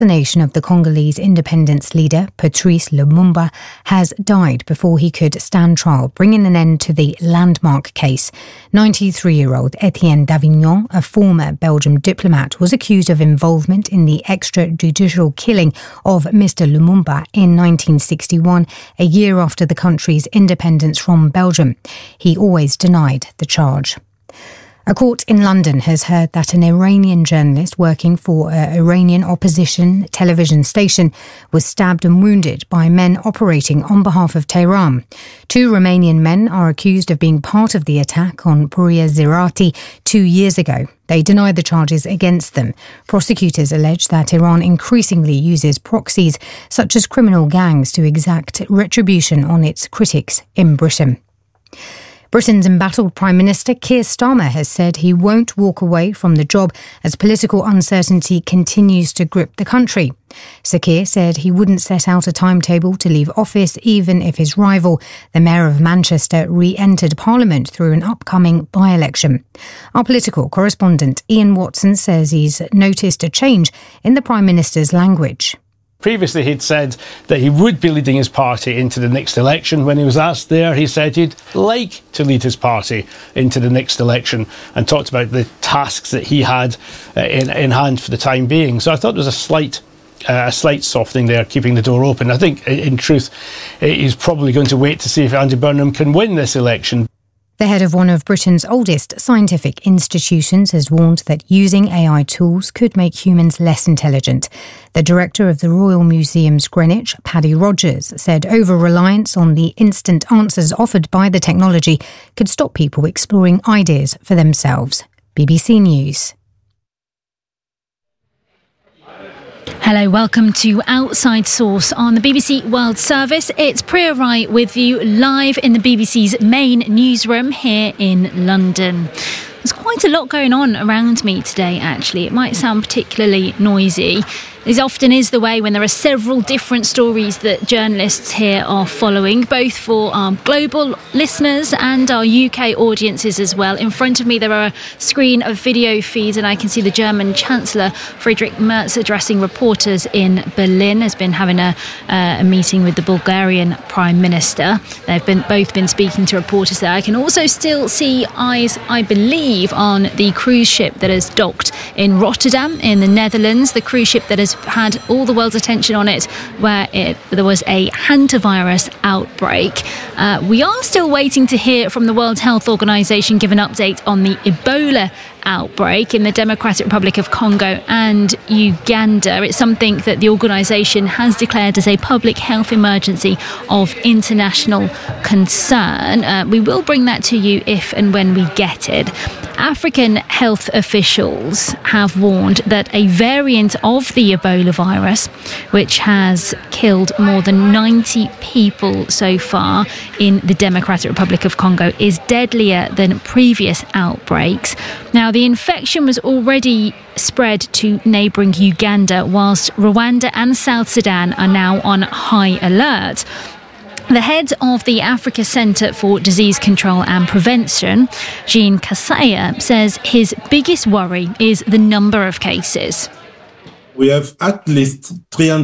assassination of the Congolese independence leader, Patrice Lumumba, has died before he could stand trial, bringing an end to the landmark case. 93-year-old Etienne Davignon, a former Belgian diplomat, was accused of involvement in the extrajudicial killing of Mr. Lumumba in 1961, a year after the country's independence from Belgium. He always denied the charge. A court in London has heard that an Iranian journalist working for an Iranian opposition television station was stabbed and wounded by men operating on behalf of Tehran. 2 Romanian men are accused of being part of the attack on Buria Zirati 2 years ago. They deny the charges against them. Prosecutors allege that Iran increasingly uses proxies such as criminal gangs to exact retribution on its critics in Britain. Britain's embattled Prime Minister Keir Starmer has said he won't walk away from the job as political uncertainty continues to grip the country. Sir Keir said he wouldn't set out a timetable to leave office even if his rival, the Mayor of Manchester, re-entered Parliament through an upcoming by-election. Our political correspondent Ian Watson says he's noticed a change in the Prime Minister's language. Previously, he'd said that he would be leading his party into the next election. When he was asked there, he said he'd like to lead his party into the next election and talked about the tasks that he had in hand for the time being. So I thought there was a slight softening there, keeping the door open. I think, in truth, he's probably going to wait to see if Andy Burnham can win this election. The head of one of Britain's oldest scientific institutions has warned that using AI tools could make humans less intelligent. The director of the Royal Museums Greenwich, Paddy Rogers, said over-reliance on the instant answers offered by the technology could stop people exploring ideas for themselves. BBC News. Hello, welcome to Outside Source on the BBC World Service. It's Priya Rai with you live in the BBC's main newsroom here in London. There's quite a lot going on around me today, actually. It might sound particularly noisy. This often is the way when there are several different stories that journalists here are following, both for our global listeners and our UK audiences as well. In front of me there are a screen of video feeds and I can see the German Chancellor Friedrich Merz addressing reporters in Berlin. Has been having a meeting with the Bulgarian Prime Minister. They've both been speaking to reporters there. I can also still see eyes, I believe, on the cruise ship that has docked in Rotterdam in the Netherlands. The cruise ship that has had all the world's attention on it, where there was a hantavirus outbreak. We are still waiting to hear from the World Health Organization, give an update on the Ebola outbreak in the Democratic Republic of Congo and Uganda. It's something that the organisation has declared as a public health emergency of international concern. We will bring that to you if and when we get it. African health officials have warned that a variant of the Ebola virus, which has killed more than 90 people so far in the Democratic Republic of Congo, is deadlier than previous outbreaks. Now, the infection was already spread to neighbouring Uganda, whilst Rwanda and South Sudan are now on high alert. The head of the Africa Centre for Disease Control and Prevention, Jean Kaseya, says his biggest worry is the number of cases. We have at least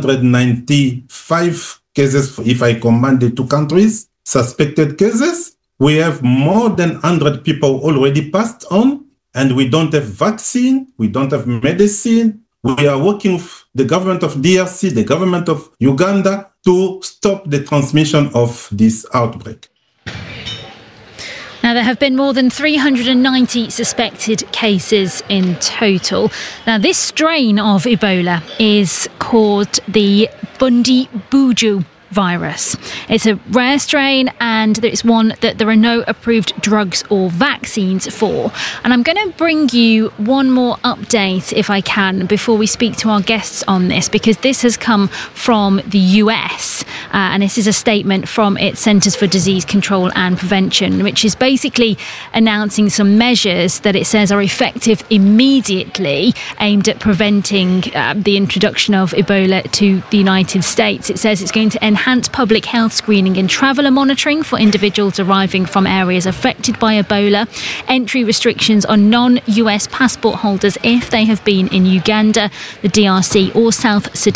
395 cases, if I combine the 2 countries, suspected cases. We have more than 100 people already passed on, and we don't have vaccine, we don't have medicine. We are working with the government of DRC, the government of Uganda, to stop the transmission of this outbreak. Now, there have been more than 390 suspected cases in total. Now, this strain of Ebola is called the Bundibugyo virus. It's a rare strain and it's one that there are no approved drugs or vaccines for. And I'm going to bring you one more update, if I can, before we speak to our guests on this, because this has come from the US. and this is a statement from its Centres for Disease Control and Prevention, which is basically announcing some measures that it says are effective immediately, aimed at preventing the introduction of Ebola to the United States. It says it's going to enhance public health screening and traveller monitoring for individuals arriving from areas affected by Ebola, entry restrictions on non-US passport holders if they have been in Uganda, the DRC or South Sudan